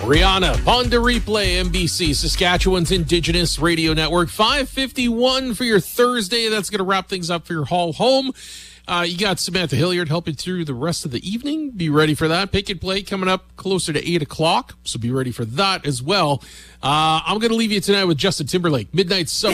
Rihanna, on to replay, NBC, Saskatchewan's Indigenous Radio Network. 5:51 for your Thursday. That's going to wrap things up for your haul home. You got Samantha Hilliard helping through the rest of the evening. Be ready for that. Pick and Play coming up closer to 8 o'clock, so be ready for that as well. I'm going to leave you tonight with Justin Timberlake, Midnight Sun.